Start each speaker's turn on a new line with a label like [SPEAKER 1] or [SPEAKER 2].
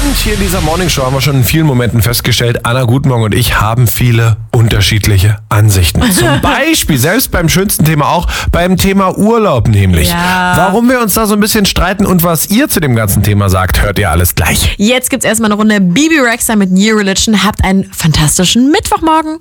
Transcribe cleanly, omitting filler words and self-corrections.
[SPEAKER 1] Und hier in dieser Morningshow haben wir schon in vielen Momenten festgestellt, Anna Gutmorgen und ich haben viele unterschiedliche Ansichten. Zum Beispiel, selbst beim schönsten Thema auch, beim Thema Urlaub nämlich.
[SPEAKER 2] Ja.
[SPEAKER 1] Warum wir uns da so ein bisschen streiten und was ihr zu dem ganzen Thema sagt, hört ihr alles gleich.
[SPEAKER 2] Jetzt gibt's erstmal eine Runde Bibi Rexha mit New Religion. Habt einen fantastischen Mittwochmorgen.